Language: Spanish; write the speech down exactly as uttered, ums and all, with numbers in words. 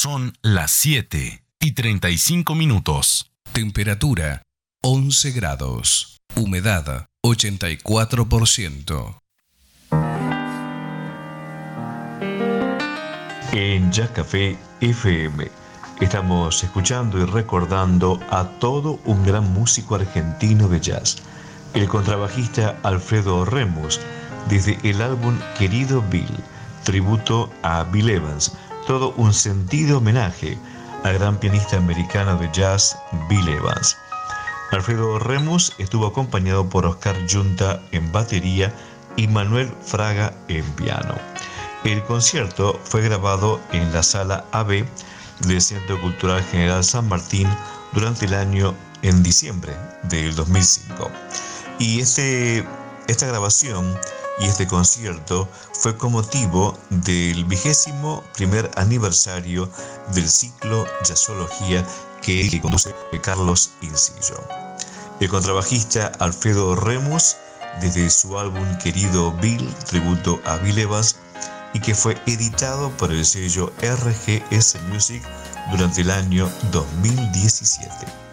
Son las siete y treinta y cinco minutos. Temperatura once grados. Humedad ochenta y cuatro por ciento. En Ya Café F M estamos escuchando y recordando a todo un gran músico argentino de jazz, el contrabajista Alfredo Remus, desde el álbum Querido Bill, tributo a Bill Evans, todo un sentido homenaje al gran pianista americano de jazz Bill Evans. Alfredo Remus estuvo acompañado por Oscar Yunta en batería y Manuel Fraga en piano. El concierto fue grabado en la Sala A B del Centro Cultural General San Martín durante el año en diciembre del dos mil cinco. Y este, esta grabación y este concierto fue con motivo del vigésimo primer aniversario del ciclo Jazzología que conduce Carlos Incillo. El contrabajista Alfredo Remus, desde su álbum Querido Bill, tributo a Bill Evans, y que fue editado por el sello R G S Music durante el año dos mil diecisiete.